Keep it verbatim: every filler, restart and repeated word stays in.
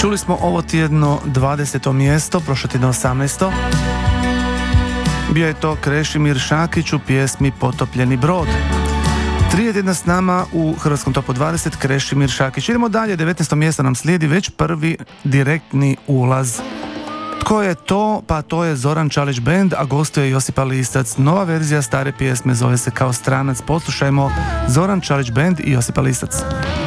Čuli smo ovo tjedno dvadeseto mjesto, prošlo tjedno osamnaesto. Bio je to Krešimir Šakić u pjesmi Potopljeni brod. Tri je tjedna s nama u Hrvatskom topu dvadeset, Krešimir Šakić. Idemo dalje, devetnaesto mjesto nam slijedi već prvi direktni ulaz. Tko je to? Pa to je Zoran Čalić Band, a gostuje Josipa Lisac. Nova verzija stare pjesme zove se Kao stranac. Poslušajmo Zoran Čalić Band i Josipa Lisac.